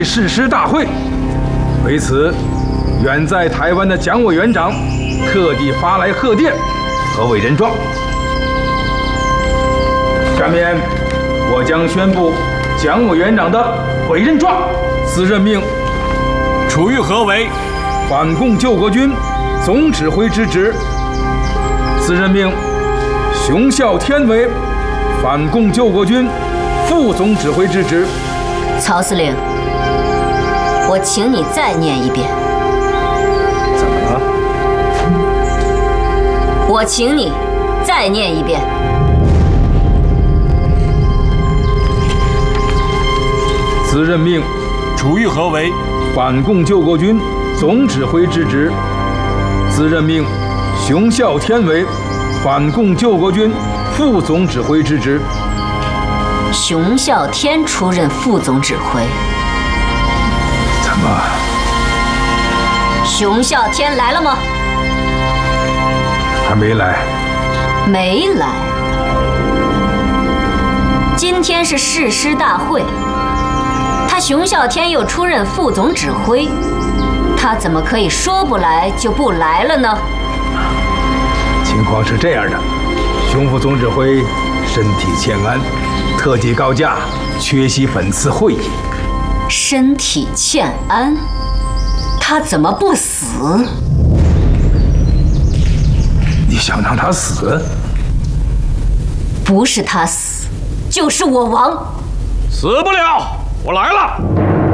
誓师大会。为此，远在台湾的蒋委员长特地发来贺电和委任状。下面，我将宣布蒋委员长的委任状。自任命楚玉和为反共救国军总指挥之职。自任命熊啸天为反共救国军副总指挥之职。 曹司令，我请你再念一遍。 怎么了？ 我请你再念一遍。 自任命楚玉和为反共救国军总指挥之职。自任命熊啸天为反共救国军副总指挥之职。 熊啸天出任副总指挥。 怎么？ 熊啸天来了吗？ 还没来。 没来。今天是誓师大会，他熊啸天又出任副总指挥，他怎么可以说不来就不来了呢？ 情况是这样的，熊副总指挥身体欠安，特地告假缺席本次会议。 身体欠安，他怎么不死？ 你想让他死？ 不是他死，就是我亡。 死不了，我来了。